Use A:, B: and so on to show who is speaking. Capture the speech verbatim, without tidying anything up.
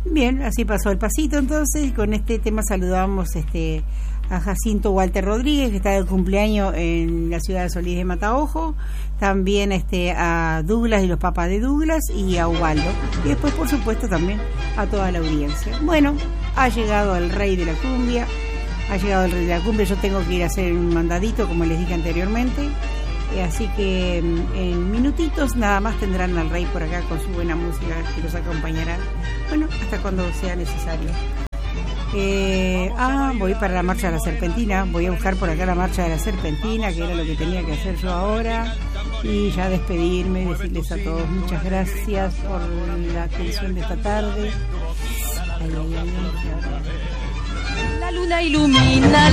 A: Bien, así pasó el pasito entonces. Con este tema saludamos este a Jacinto Walter Rodríguez, que está de cumpleaños en la ciudad de Solís de Mataojo, también este a Douglas y los papás de Douglas y a Ubaldo, y después por supuesto también a toda la audiencia. Bueno, ha llegado el rey de la cumbia, ha llegado el rey de la cumbia. Yo tengo que ir a hacer un mandadito, como les dije anteriormente, así que en minutitos nada más tendrán al rey por acá con su buena música que los acompañará, bueno, hasta cuando sea necesario. Eh, ah, voy para la marcha de la Serpentina, voy a buscar por acá la marcha de la Serpentina, que era lo que tenía que hacer yo ahora, y ya despedirme y decirles a todos muchas gracias por la atención de esta tarde. Ay, ay, ay, ay,
B: la luna ilumina